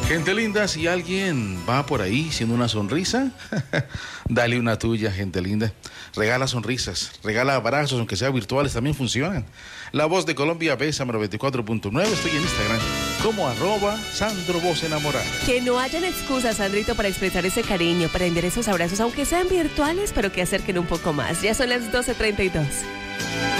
Gente linda, si alguien va por ahí siendo una sonrisa, dale una tuya, gente linda. Regala sonrisas, regala abrazos, aunque sean virtuales, también funcionan. La Voz de Colombia, Bésame 94.9. Estoy en Instagram como @SandroVozEnamorada. Que no hayan excusas, Sandrito, para expresar ese cariño, para enviar esos abrazos, aunque sean virtuales, pero que acerquen un poco más. Ya son las 12:32.